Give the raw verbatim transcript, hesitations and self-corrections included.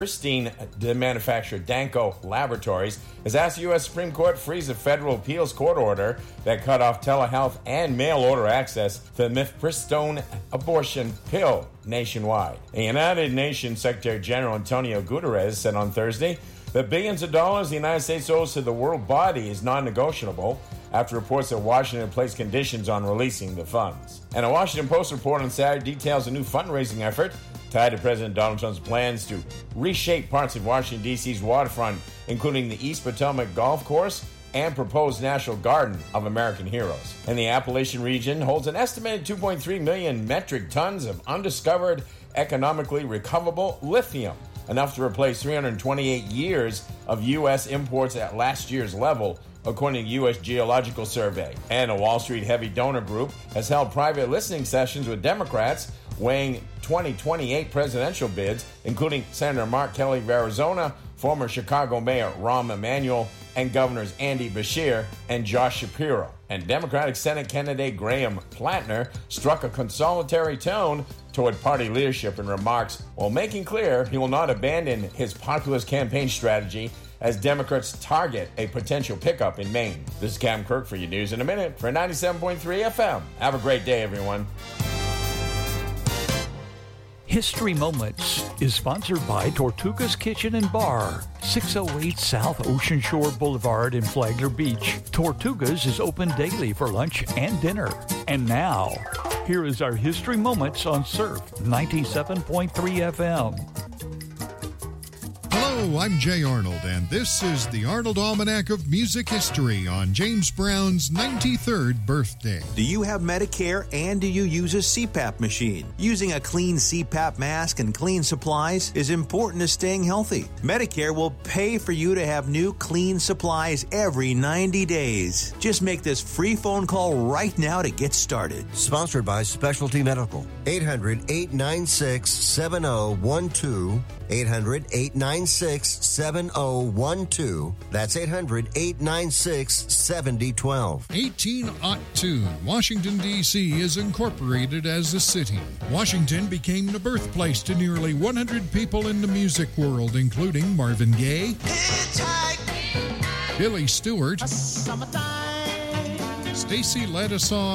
Pristine manufacturer Danco Laboratories has asked the U S Supreme Court to freeze a federal appeals court order that cut off telehealth and mail-order access to the mifepristone abortion pill nationwide. The United Nations Secretary General Antonio Guterres said on Thursday that billions of dollars the United States owes to the world body is non-negotiable after reports that Washington placed conditions on releasing the funds. And a Washington Post report on Saturday details a new fundraising effort tied to President Donald Trump's plans to reshape parts of Washington, D C's waterfront, including the East Potomac Golf Course and proposed National Garden of American Heroes. And the Appalachian region holds an estimated two point three million metric tons of undiscovered, economically recoverable lithium, enough to replace three hundred twenty-eight years of U S imports at last year's level, according to U S Geological Survey. And a Wall Street heavy donor group has held private listening sessions with Democrats weighing twenty twenty-eight presidential bids, including Senator Mark Kelly of Arizona, former Chicago Mayor Rahm Emanuel, and Governors Andy Beshear and Josh Shapiro. And Democratic Senate candidate Graham Plattner struck a consolatory tone toward party leadership in remarks while making clear he will not abandon his populist campaign strategy as Democrats target a potential pickup in Maine. This is Cam Kirk for your news in a minute for ninety-seven point three F M. Have a great day, everyone. History Moments is sponsored by Tortuga's Kitchen and Bar, six oh eight South Ocean Shore Boulevard in Flagler Beach. Tortuga's is open daily for lunch and dinner. And now, here is our History Moments on Surf ninety-seven point three F M. Hello, I'm Jay Arnold, and this is the Arnold Almanac of Music History on James Brown's ninety-third birthday. Do you have Medicare and do you use a C PAP machine? Using a clean C PAP mask and clean supplies is important to staying healthy. Medicare will pay for you to have new clean supplies every ninety days. Just make this free phone call right now to get started. Sponsored by Specialty Medical. eight hundred, eight nine six, seven oh one two. eight hundred, eight nine six, seven oh one two. That's eight hundred, eight nine six, seven oh one two. eighteen oh two, Washington, D C is incorporated as a city. Washington became the birthplace to nearly one hundred people in the music world, including Marvin Gaye, Billy Stewart, Stacey Lattisaw,